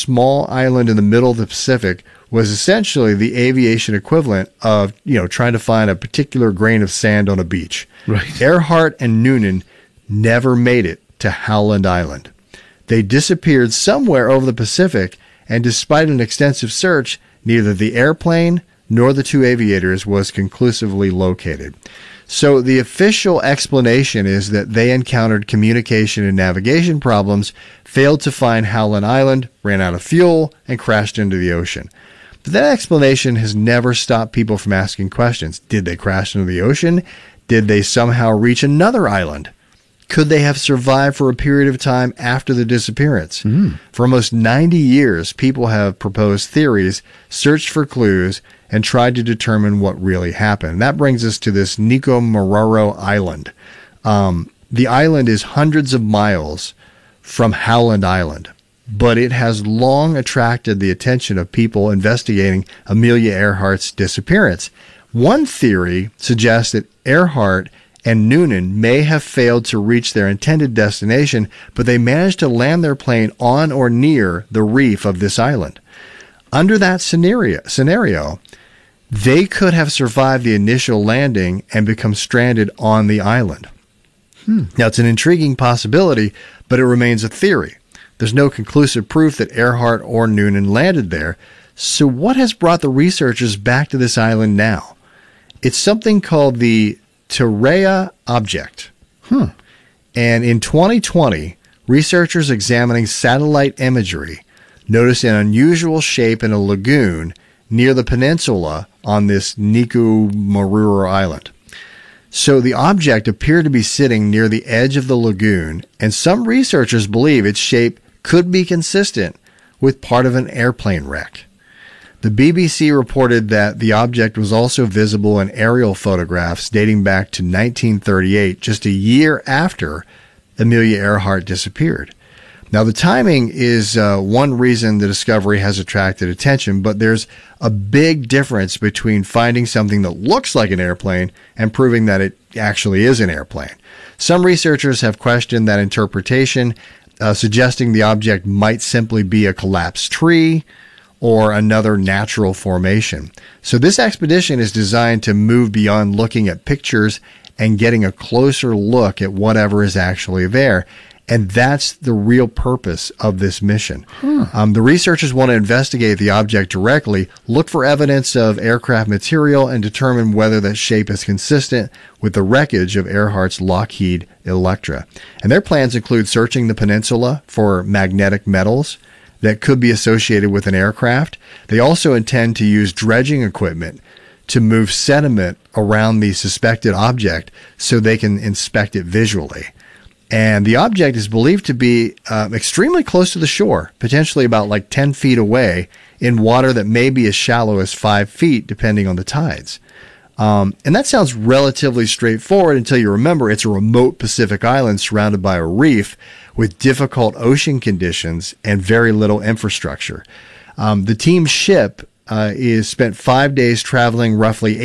small island in the middle of the Pacific was essentially the aviation equivalent of, trying to find a particular grain of sand on a beach. Right. Earhart and Noonan never made it to Howland Island. They disappeared somewhere over the Pacific, and despite an extensive search, neither the airplane nor the two aviators was conclusively located. So the official explanation is that they encountered communication and navigation problems, failed to find Howland Island, ran out of fuel, and crashed into the ocean. But that explanation has never stopped people from asking questions. Did they crash into the ocean? Did they somehow reach another island? Could they have survived for a period of time after the disappearance? For almost 90 years, people have proposed theories, searched for clues, and tried to determine what really happened. That brings us to this Nikomaroro Island. The island is hundreds of miles from Howland Island, but it has long attracted the attention of people investigating Amelia Earhart's disappearance. One theory suggests that Earhart and Noonan may have failed to reach their intended destination, but they managed to land their plane on or near the reef of this island. Under that scenario, they could have survived the initial landing and become stranded on the island. Now, it's an intriguing possibility, but it remains a theory. There's no conclusive proof that Earhart or Noonan landed there. So what has brought the researchers back to this island now? It's something called the Terrea object. And in 2020, researchers examining satellite imagery noticed an unusual shape in a lagoon near the peninsula on this Nikomaroro Island. So the object appeared to be sitting near the edge of the lagoon, and some researchers believe its shape could be consistent with part of an airplane wreck. The BBC reported that the object was also visible in aerial photographs dating back to 1938, just a year after Amelia Earhart disappeared. Now, the timing is one reason the discovery has attracted attention, but there's a big difference between finding something that looks like an airplane and proving that it actually is an airplane. Some researchers have questioned that interpretation, suggesting the object might simply be a collapsed tree or another natural formation. So this expedition is designed to move beyond looking at pictures and getting a closer look at whatever is actually there. And that's the real purpose of this mission. The researchers want to investigate the object directly, look for evidence of aircraft material, and determine whether that shape is consistent with the wreckage of Earhart's Lockheed Electra. And their plans include searching the peninsula for magnetic metals that could be associated with an aircraft. They also intend to use dredging equipment to move sediment around the suspected object so they can inspect it visually. And the object is believed to be extremely close to the shore, potentially about like 10 feet away in water that may be as shallow as 5 feet, depending on the tides. And that sounds relatively straightforward until you remember it's a remote Pacific island surrounded by a reef with difficult ocean conditions and very little infrastructure. The team's ship is spent 5 days traveling roughly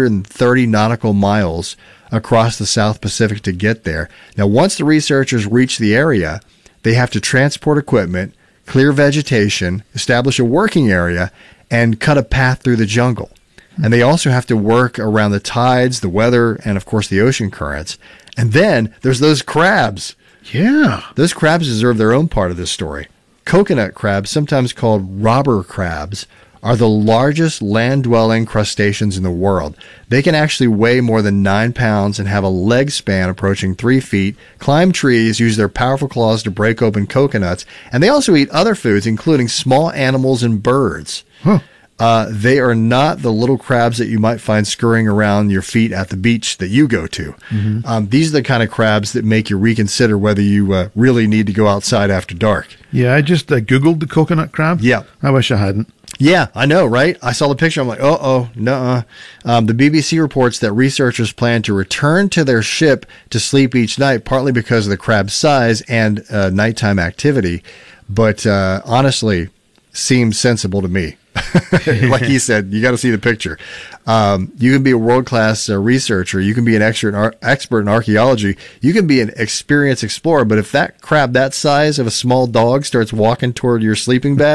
830 nautical miles across the South Pacific to get there. Now, once the researchers reach the area, they have to transport equipment, clear vegetation, establish a working area, and cut a path through the jungle. And they also have to work around the tides, the weather, and of course the ocean currents. And then there's those crabs. Yeah. Those crabs deserve their own part of this story. Coconut crabs, sometimes called robber crabs, are the largest land-dwelling crustaceans in the world. They can actually weigh more than 9 pounds and have a leg span approaching 3 feet, climb trees, use their powerful claws to break open coconuts, and they also eat other foods, including small animals and birds. They are not the little crabs that you might find scurrying around your feet at the beach that you go to. These are the kind of crabs that make you reconsider whether you really need to go outside after dark. Yeah, I just Googled the coconut crab. Yeah. I wish I hadn't. Yeah, I know, right? I saw the picture. I'm like, nuh-uh. The BBC reports that researchers plan to return to their ship to sleep each night, partly because of the crab's size and nighttime activity. But honestly, seems sensible to me. Like he said, you got to see the picture. You can be a world-class researcher. You can be an expert in archaeology. You can be an experienced explorer. But if that crab that size of a small dog starts walking toward your sleeping bag,